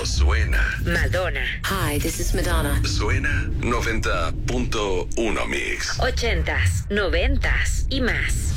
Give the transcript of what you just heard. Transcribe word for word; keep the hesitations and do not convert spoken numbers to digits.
pero suena. Madonna. Hi, this is Madonna. Suena noventa punto uno Mix. Ochentas, noventas y más.